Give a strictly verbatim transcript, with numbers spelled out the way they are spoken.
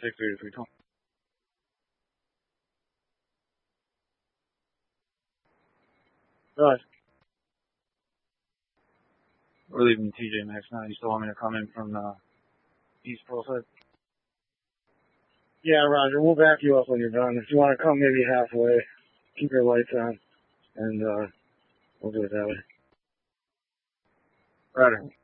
six thirty-three twenty. Right. We're leaving T J Maxx now. You still want me to come in from the East Pearl side? Yeah, Roger. We'll back you up when you're done. If you want to come maybe halfway, keep your lights on, and uh, we'll do it that way. Right.